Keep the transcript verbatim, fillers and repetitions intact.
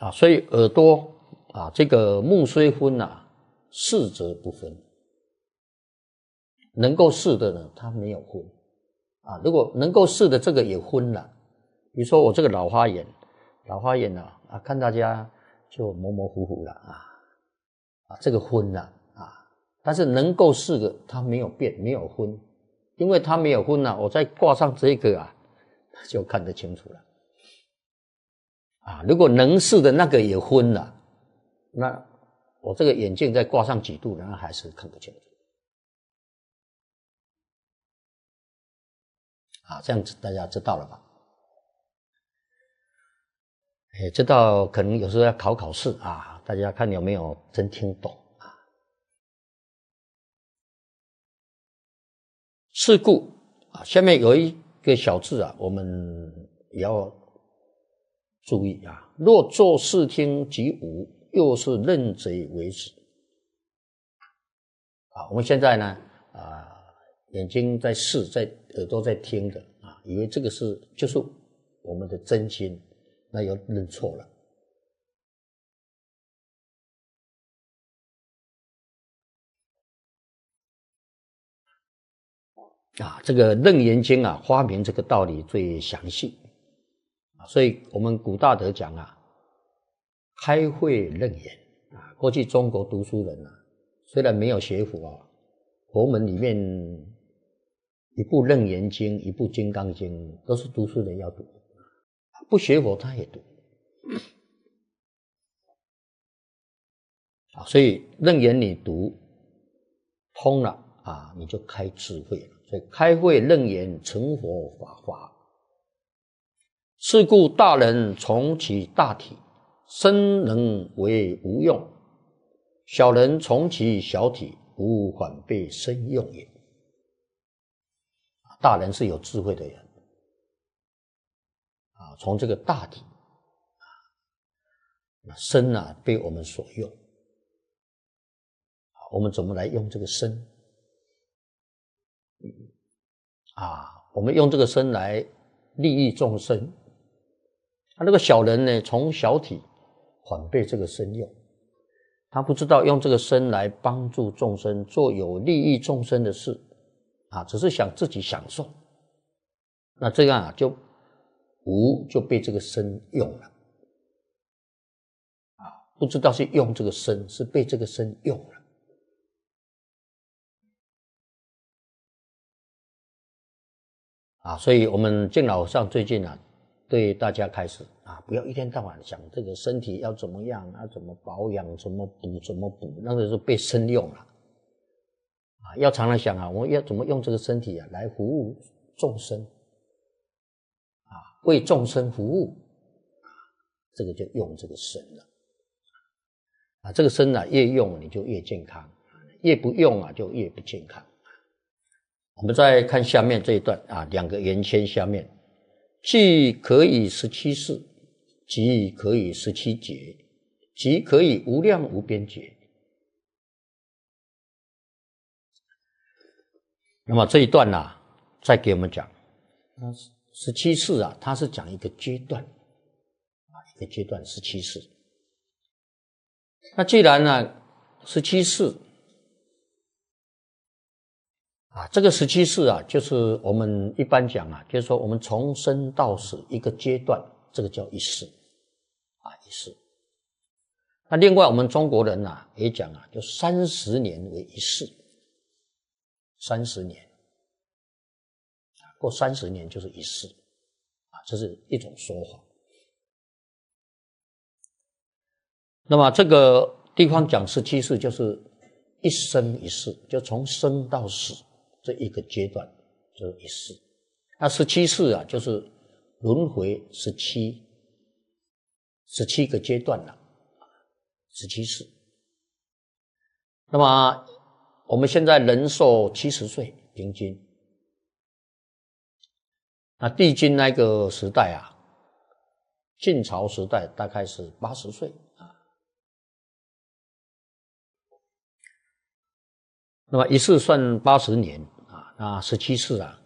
啊，所以耳朵啊，这个目虽昏啊，视则不昏。能够视的呢，它没有昏啊。如果能够视的这个也昏了，比如说我这个老花眼，老花眼啊，啊看大家就模模糊糊了啊，啊这个昏了啊。但是能够视的它没有变，没有昏，因为它没有昏啊，我再挂上这个啊，就看得清楚了啊。如果能视的那个也昏了，那我这个眼镜再挂上几度，那还是看不清楚。啊，这样子大家知道了吧？哎，这道可能有时候要考考试啊，大家看有没有真听懂啊？是故啊，下面有一个小字啊，我们也要注意啊。若作视听即无，又是认贼为止。啊，我们现在呢啊，眼睛在视，在耳朵在听的啊，以为这个是就是我们的真心，那又认错了。啊，这个《楞严经》啊，发明这个道理最详细啊，所以我们古大德讲啊，开慧楞严啊。过去中国读书人啊，虽然没有学佛啊，佛门里面一部《楞严经》、一部《金刚经》都是读书人要读，不学佛他也读啊。所以楞严你读通了啊，你就开智慧了。所以开慧楞严成佛法华。是故大人从其大体，身能为无用；小人从其小体，无反被身用也。大人是有智慧的人啊，从这个大体啊，身啊被我们所用，我们怎么来用这个身？啊，我们用这个身来利益众生。他、啊、那个小人呢，从小体反被这个身用，他不知道用这个身来帮助众生，做有利益众生的事啊，只是想自己享受。那这样啊，就无就被这个身用了啊，不知道是用这个身，是被这个身用了。啊，所以我们敬老和尚最近啊，对大家开始啊，不要一天到晚想这个身体要怎么样，要怎么保养，怎么补，怎么补，那个是被身用了。啊，要常常想啊，我要怎么用这个身体啊，来服务众生，啊，为众生服务，这个就用这个身了。啊，这个身啊，越用你就越健康，越不用啊，就越不健康。我们再看下面这一段啊，两个圆圈下面，既可以十七世，即可以十七劫，即可以无量无边劫。那么这一段啊，再给我们讲，十七世啊，它是讲一个阶段啊，一个阶段十七世。那既然呢，十七世。啊，这个十七世啊，就是我们一般讲啊，就是说我们从生到死一个阶段，这个叫一世啊，一世。那另外我们中国人啊也讲啊，就三十年为一世，三十年啊，过三十年就是一世啊，这是一种说法。那么这个地方讲十七世，就是一生一世，就从生到死。这一个阶段就是一世，那十七世啊，就是轮回十七，十七个阶段了，十七世。那么我们现在人寿七十岁平均，那帝君那个时代啊，晋朝时代大概是八十岁啊。那么一世算八十年。那十七世啊，